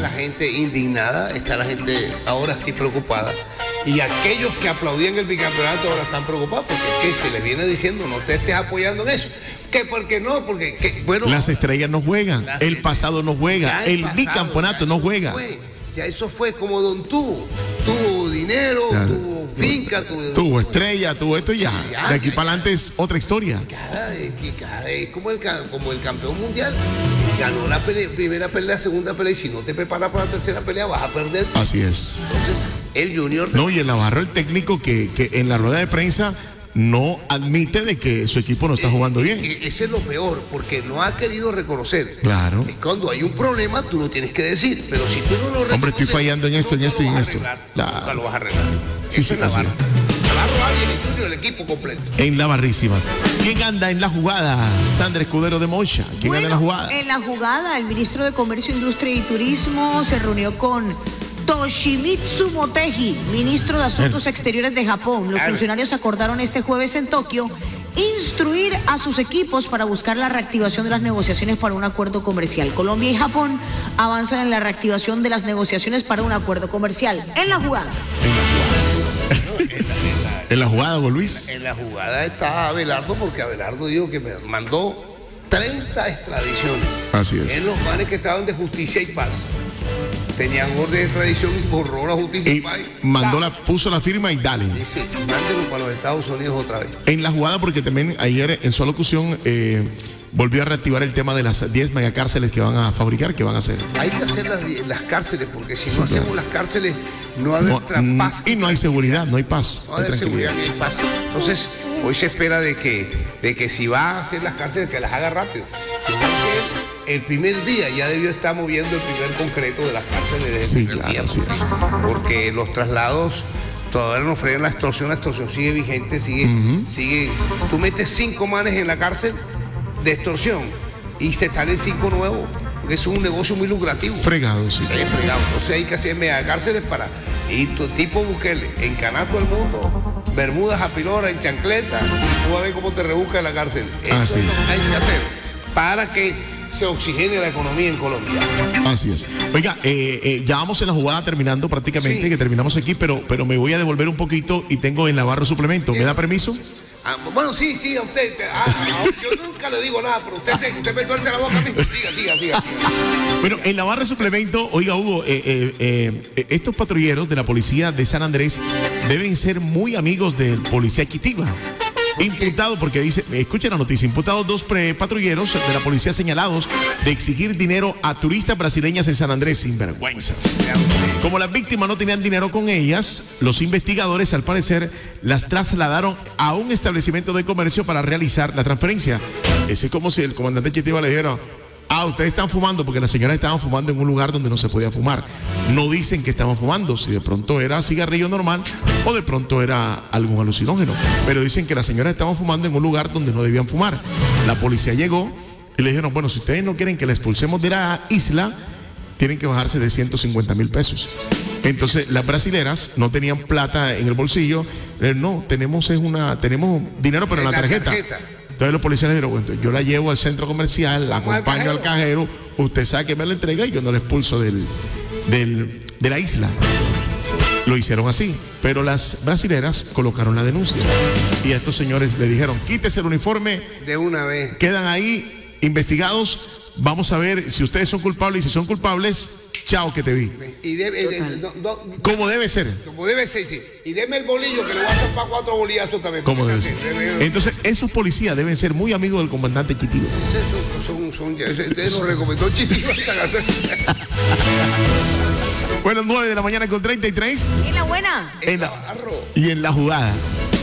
la gente indignada, está la gente ahora sí preocupada. Y aquellos que aplaudían el bicampeonato ahora están preocupados porque ¿qué? Se les viene diciendo, no te estés apoyando en eso. ¿Qué? ¿Por qué no? Porque, bueno... Las estrellas no juegan, el pasado no juega, el bicampeonato no juega. Ya eso fue como Don Tuvo. Tuvo dinero, tuvo finca, tuvo estrella, tuvo esto y ya. De aquí para adelante es otra historia. Es como el campeón mundial. Ganó la primera pelea, segunda pelea, y si no te preparas para la tercera pelea vas a perder. Así es. Entonces, el Junior... No, y el Navarro, el técnico, que en la rueda de prensa no admite de que su equipo no está jugando bien. Ese es lo peor, porque no ha querido reconocer. Claro. Y cuando hay un problema, tú lo tienes que decir. Pero si tú no lo reconoces... Hombre, estoy fallando en esto, en esto y en esto. Nunca lo vas a arreglar. Sí, sí, Navarro. Navarro, alguien, el Junior, el equipo completo. En la barrísima. ¿Quién anda en la jugada? Sandra Escudero de Mocha. ¿Quién anda en la jugada? En la jugada, el ministro de Comercio, Industria y Turismo se reunió con Toshimitsu Motegi, ministro de Asuntos Exteriores de Japón. Los funcionarios acordaron este jueves en Tokio instruir a sus equipos para buscar la reactivación de las negociaciones para un acuerdo comercial. Colombia y Japón avanzan en la reactivación de las negociaciones para un acuerdo comercial. En la jugada. En la jugada, Hugo Luis. En la jugada está Abelardo, porque Abelardo dijo que me mandó 30 extradiciones. Así es. En los manes que estaban de Justicia y Paz. Tenían orden de extradición y borró la Justicia y Paz. Puso la firma y dale. Dice, mándenlo para los Estados Unidos otra vez. En la jugada, porque también ayer en su alocución volvió a reactivar el tema de las 10 megacárceles que van a fabricar, que van a hacer. Hay que hacer las cárceles, porque si no hacemos las cárceles, no va a haber paz. Y no hay seguridad, no hay paz. No hay seguridad, ni hay paz. Entonces, hoy se espera de que si va a hacer las cárceles, que las haga rápido. El primer día ya debió estar moviendo el primer concreto de las cárceles desde el primer día. Porque los traslados todavía no frenan la extorsión sigue vigente, sigue. Tú metes 5 manes en la cárcel de extorsión y se salen 5 nuevos, porque es un negocio muy lucrativo. Fregado, sí. Fregado. Entonces hay que hacer megacárceles para ir tipo Bukele, encanato todo el mundo, Bermudas a Pilora, en chancleta, y tú vas a ver cómo te rebusca en la cárcel. Eso hay que hacer para que se oxigene la economía en Colombia. Así es. Oiga, ya vamos en la jugada terminando prácticamente, que terminamos aquí, pero me voy a devolver un poquito y tengo en Navarro suplemento. ¿Me da permiso? Bueno, sí, a usted. Yo nunca le digo nada, pero usted me tuerce la boca a mí. Siga. Bueno, en Navarro suplemento, oiga, Hugo, estos patrulleros de la policía de San Andrés deben ser muy amigos del policía Quitigua. Imputado, porque dice, escuchen la noticia, imputados 2 patrulleros de la policía señalados de exigir dinero a turistas brasileñas en San Andrés, sinvergüenzas. Como las víctimas no tenían dinero con ellas, los investigadores al parecer las trasladaron a un establecimiento de comercio para realizar la transferencia. Es como si el comandante Chitiva le dijera: ustedes están fumando, porque las señoras estaban fumando en un lugar donde no se podía fumar. No dicen que estaban fumando, si de pronto era cigarrillo normal o de pronto era algún alucinógeno, pero dicen que las señoras estaban fumando en un lugar donde no debían fumar. La policía llegó y le dijeron: bueno, si ustedes no quieren que la expulsemos de la isla, tienen que bajarse de 150,000 pesos. Entonces las brasileras no tenían plata en el bolsillo. No, tenemos dinero, pero en la tarjeta. Entonces los policías le dijeron: bueno, yo la llevo al centro comercial, la acompaño al cajero, usted sabe que me la entrega y yo no la expulso de la isla. Lo hicieron así, pero las brasileras colocaron la denuncia. Y a estos señores le dijeron: quítese el uniforme. De una vez. Quedan ahí investigados. Vamos a ver si ustedes son culpables, y si son culpables, chao, que te vi. Como debe ser. Como debe ser, sí. Y deme el bolillo, que le voy a hacer para 4 bolillazos también. Como debe ser. Entonces, esos policías deben ser muy amigos del comandante Chitiba. Usted nos recomendó Chitiba. Bueno, 9 de la mañana con 33. En la buena. Y en la jugada.